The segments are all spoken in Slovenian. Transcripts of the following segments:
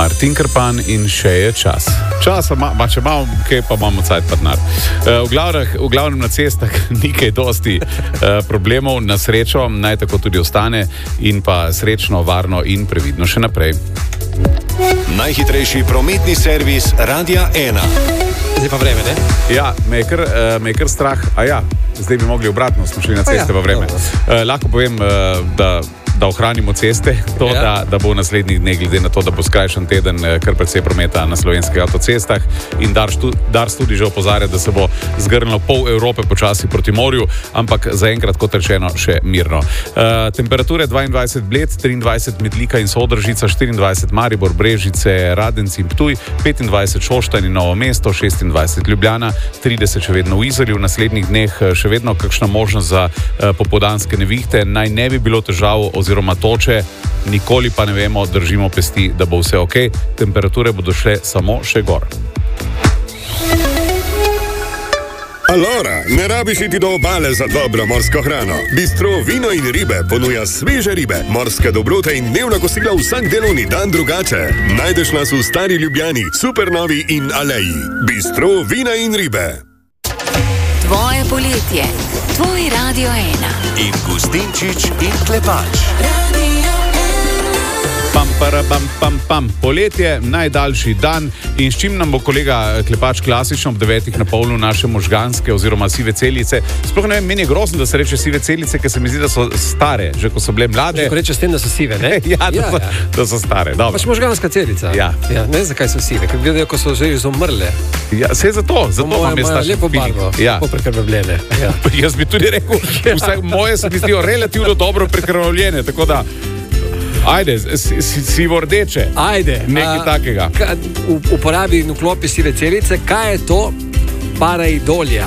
Martin Krpan in še je čas. Časa, če imamo kaj, pa imamo cajt pa denar. V glavnem na cestah ni kaj dosti problemov, na srečo, naj tako tudi ostane in pa srečno, varno in previdno še naprej. Najhitrejši prometni servis Radia 1. Zdaj pa vreme, ne? Ja, me je kar strah. Zdaj bi mogli obratno, smo šli na ceste v vreme. Lahko povem, da ohranimo ceste, da bo v naslednjih dneh, glede na to, da bo skrajšan teden, kar precej prometa na slovenskih avtocestah in Dars tudi že opozarja, da se bo zgrnilo pol Evrope počasi proti morju, ampak zaenkrat, kot rečeno, še mirno. Temperature 22 Bled, 23 Metlika in Sodržica, 24 Maribor, Brežice, Radenci in Ptuj, 25 Šoštanj in Novo mesto, 26 Ljubljana, 30 še vedno v Izoli, v naslednjih dneh še vedno kakšna možnost za popoldanske nevihte, naj ne bi bilo težav oziroma toče, nikoli pa ne vemo, držimo pesti, da bo vse ok, temperature bodo šle samo še gor. Alora, ne rabiš iti do obale za dobro morsko hrano. Bistro Vino in ribe ponuja sveže ribe, morske dobrote in dnevna kosila vsak delovni dan drugače. Najdeš nas v Stari Ljubljani, Supernovi in Aleji. Bistro Vina in ribe. Tvoje poletje, tvoj Radio 1. In Gustinčič in Klepač. Pam. Poletje, najdaljši dan in s čim nam bo kolega Klepač klasično ob 9:30 naše možganske oziroma sive celice. Sploh ne vem, meni je grozno, da se reče sive celice, ker se mi zdi, da so stare, že ko so bile mlade. Že ko reče s tem, da so sive, ne? Da so stare. Dobro. Pač možganska celica. Ja. Ne vem, zakaj so sive, ker gledajo, ko so že izumrle. Ja, se zato vam je starši lepo barvo, lepo prekrvavljene. Ja. Jaz bi tudi rekel, vsaj moje se mi zdijo relativno dobro prekrvavljene, tako da ajde, sivo rdeče. Ajde. Nekaj takega. Uporabi in vklopi sive celice. Kaj je to? Pareidolija.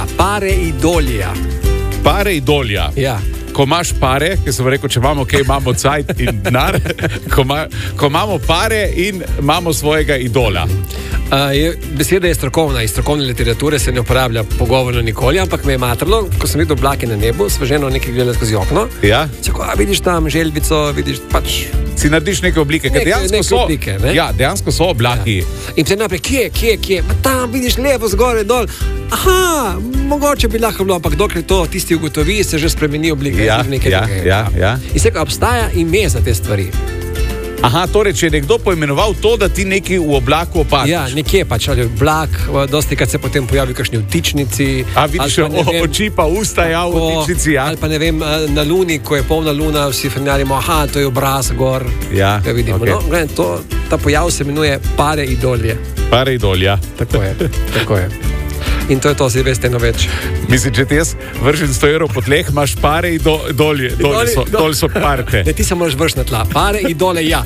Pareidolija. Ja. Ko imaš pare, ker sem rekel, če imamo kaj, imamo cajt in denar, ko imamo pare in imamo svojega idola. Beseda je strokovna, iz strokovne literature se ne uporablja pogovorno nikoli, ampak me je matrlo, ko sem videl oblake na nebu, sva ženo nekaj gledala skozi okno. Ja. Čako, vidiš tam želvico, vidiš pač... Si narediš neke oblike, ker dejansko so oblike, ne? Ja, dejansko so oblaki. Ja. In potem naprej, kje? Pa tam vidiš levo, zgore, dol. Aha, mogoče bi lahko bilo, ampak dokler to tisti ugotovi, se že spremeni oblike. Ja. In se obstaja ime za te stvari. Aha, torej, če je nekdo poimenoval to, da ti nekaj v oblaku opaziš. Ja, nekje pač, ali oblak, dosti krat se potem pojavi v kakšni vtičnici. A vidiš, oči pa usta, ja, v vtičnici, ja. Ali pa ne vem, na luni, ko je polna luna, vsi fenjarimo, aha, to je obraz gor. Ja, vidimo. okay. No, gledam, ta pojav se imenuje pareidolija. Pareidolija. Tako je. In to je to, zdaj veste eno več. Mislim, če ti jaz vržim 100 evrov po tleh, imaš pare in dolje. Dol so parte. Ne, ti se moraš vršiti na tla. Pare in dole, ja.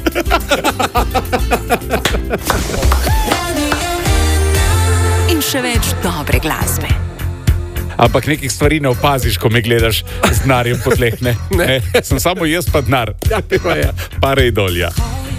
In še več dobre glasbe. Ampak nekih stvari ne opaziš, ko me gledaš z denarjem po tleh, ne? Sem samo jaz pa denar. Ja, tako je. Pareidolija.